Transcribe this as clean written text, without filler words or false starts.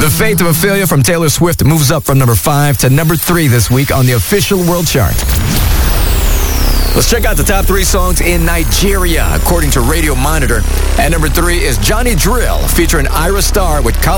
The Fate of Ophelia from Taylor Swift moves up from number 5 to number 3 this week on the official world chart. Let's check out the top 3 songs in Nigeria, according to Radio Monitor. At number 3 is Johnny Drill, featuring Ira Star with